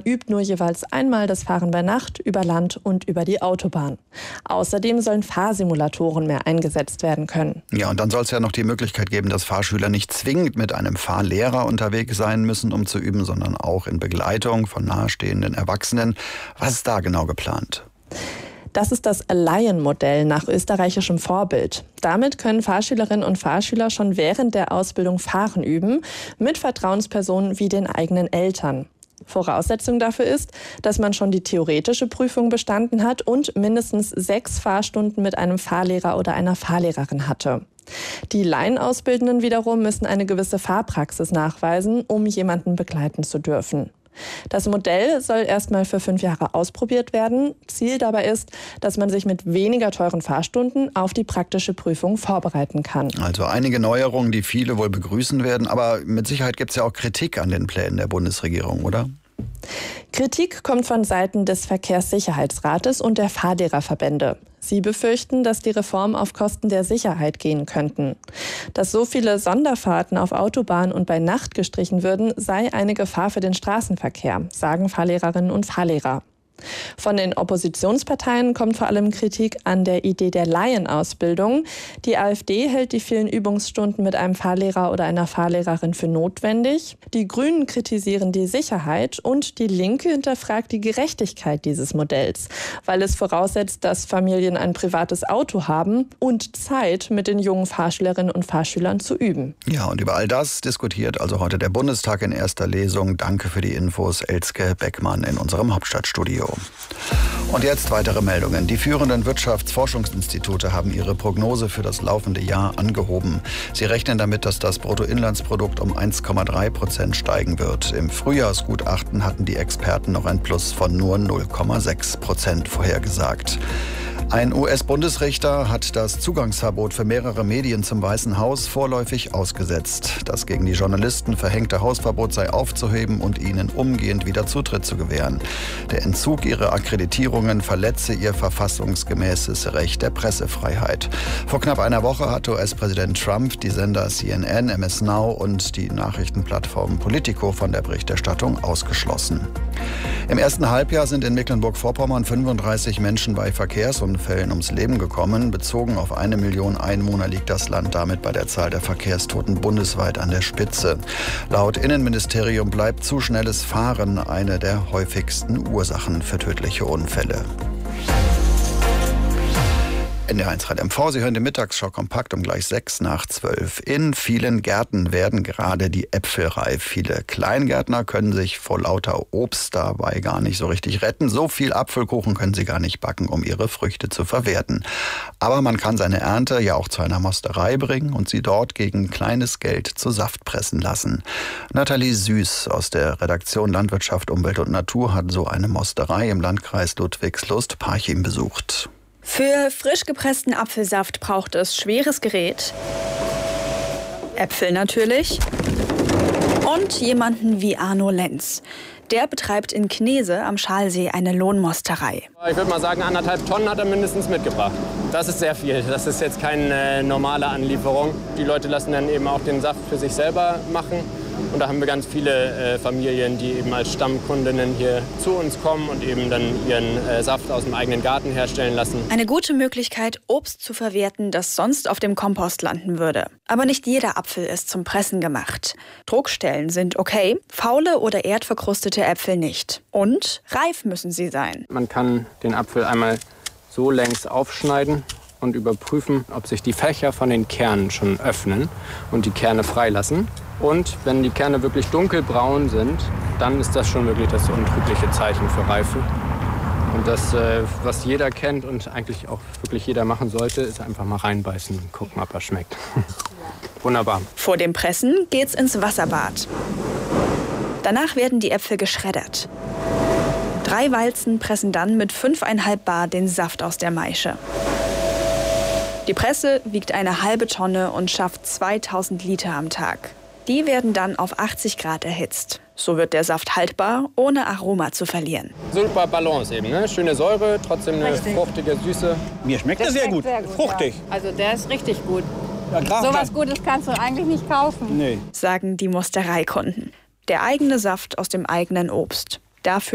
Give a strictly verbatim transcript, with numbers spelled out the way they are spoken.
übt nur jeweils einmal das Fahren bei Nacht, über Land und über die Autobahn. Außerdem sollen Fahrsimulatoren mehr eingesetzt werden können. Ja, und dann soll es ja noch die Möglichkeit geben, dass Fahrschüler nicht zwingend mit einem Fahrlehrer unterwegs sein müssen, um zu üben, sondern auch in Begleitung von nahestehenden Erwachsenen. Was ist da genau geplant? Das ist das Lion-Modell nach österreichischem Vorbild. Damit können Fahrschülerinnen und Fahrschüler schon während der Ausbildung Fahren üben, mit Vertrauenspersonen wie den eigenen Eltern. Voraussetzung dafür ist, dass man schon die theoretische Prüfung bestanden hat und mindestens sechs Fahrstunden mit einem Fahrlehrer oder einer Fahrlehrerin hatte. Die Laienausbildenden wiederum müssen eine gewisse Fahrpraxis nachweisen, um jemanden begleiten zu dürfen. Das Modell soll erstmal für fünf Jahre ausprobiert werden. Ziel dabei ist, dass man sich mit weniger teuren Fahrstunden auf die praktische Prüfung vorbereiten kann. Also einige Neuerungen, die viele wohl begrüßen werden. Aber mit Sicherheit gibt es ja auch Kritik an den Plänen der Bundesregierung, oder? Kritik kommt von Seiten des Verkehrssicherheitsrates und der Fahrlehrerverbände. Sie befürchten, dass die Reform auf Kosten der Sicherheit gehen könnten. Dass so viele Sonderfahrten auf Autobahn und bei Nacht gestrichen würden, sei eine Gefahr für den Straßenverkehr, sagen Fahrlehrerinnen und Fahrlehrer. Von den Oppositionsparteien kommt vor allem Kritik an der Idee der Laienausbildung. Die AfD hält die vielen Übungsstunden mit einem Fahrlehrer oder einer Fahrlehrerin für notwendig. Die Grünen kritisieren die Sicherheit und die Linke hinterfragt die Gerechtigkeit dieses Modells, weil es voraussetzt, dass Familien ein privates Auto haben und Zeit, mit den jungen Fahrschülerinnen und Fahrschülern zu üben. Ja, und über all das diskutiert also heute der Bundestag in erster Lesung. Danke für die Infos, Elske Beckmann in unserem Hauptstadtstudio. Und jetzt weitere Meldungen. Die führenden Wirtschaftsforschungsinstitute haben ihre Prognose für das laufende Jahr angehoben. Sie rechnen damit, dass das Bruttoinlandsprodukt um eins Komma drei Prozent steigen wird. Im Frühjahrsgutachten hatten die Experten noch ein Plus von nur null Komma sechs Prozent vorhergesagt. Ein U S-Bundesrichter hat das Zugangsverbot für mehrere Medien zum Weißen Haus vorläufig ausgesetzt. Das gegen die Journalisten verhängte Hausverbot sei aufzuheben und ihnen umgehend wieder Zutritt zu gewähren. Der Entzug ihrer Akkreditierungen verletze ihr verfassungsgemäßes Recht der Pressefreiheit. Vor knapp einer Woche hatte U S-Präsident Trump die Sender C N N, M S Now und die Nachrichtenplattform Politico von der Berichterstattung ausgeschlossen. Im ersten Halbjahr sind in Mecklenburg-Vorpommern fünfunddreißig Menschen bei Verkehrsunfällen ums Leben gekommen. Bezogen auf eine Million Einwohner liegt das Land damit bei der Zahl der Verkehrstoten bundesweit an der Spitze. Laut Innenministerium bleibt zu schnelles Fahren eine der häufigsten Ursachen für tödliche Unfälle. N D R eins Rad M V, Sie hören den Mittagsschau kompakt um gleich sechs nach zwölf. In vielen Gärten werden gerade die Äpfel reif. Viele Kleingärtner können sich vor lauter Obst dabei gar nicht so richtig retten. So viel Apfelkuchen können sie gar nicht backen, um ihre Früchte zu verwerten. Aber man kann seine Ernte ja auch zu einer Mosterei bringen und sie dort gegen kleines Geld zu Saft pressen lassen. Nathalie Süß aus der Redaktion Landwirtschaft, Umwelt und Natur hat so eine Mosterei im Landkreis Ludwigslust-Parchim besucht. Für frisch gepressten Apfelsaft braucht es schweres Gerät, Äpfel natürlich und jemanden wie Arno Lenz. Der betreibt in Knese am Schalsee eine Lohnmosterei. Ich würde mal sagen, anderthalb Tonnen hat er mindestens mitgebracht. Das ist sehr viel. Das ist jetzt keine normale Anlieferung. Die Leute lassen dann eben auch den Saft für sich selber machen. Und da haben wir ganz viele äh, Familien, die eben als Stammkundinnen hier zu uns kommen und eben dann ihren äh, Saft aus dem eigenen Garten herstellen lassen. Eine gute Möglichkeit, Obst zu verwerten, das sonst auf dem Kompost landen würde. Aber nicht jeder Apfel ist zum Pressen gemacht. Druckstellen sind okay, faule oder erdverkrustete Äpfel nicht. Und reif müssen sie sein. Man kann den Apfel einmal so längs aufschneiden und überprüfen, ob sich die Fächer von den Kernen schon öffnen und die Kerne freilassen. Und wenn die Kerne wirklich dunkelbraun sind, dann ist das schon wirklich das untrügliche Zeichen für Reife. Und das, was jeder kennt und eigentlich auch wirklich jeder machen sollte, ist einfach mal reinbeißen und gucken, ob er schmeckt. Wunderbar. Vor dem Pressen geht's ins Wasserbad. Danach werden die Äpfel geschreddert. Drei Walzen pressen dann mit fünfeinhalb Bar den Saft aus der Maische. Die Presse wiegt eine halbe Tonne und schafft zweitausend Liter am Tag. Die werden dann auf achtzig Grad erhitzt. So wird der Saft haltbar, ohne Aroma zu verlieren. Super Balance eben, ne? Schöne Säure, trotzdem eine richtig fruchtige Süße. Mir schmeckt das, das sehr, gut. sehr gut, fruchtig. Ja. Also der ist richtig gut. Ja, so was Gutes kannst du eigentlich nicht kaufen. Nee. Sagen die Mostereikunden. Der eigene Saft aus dem eigenen Obst. Dafür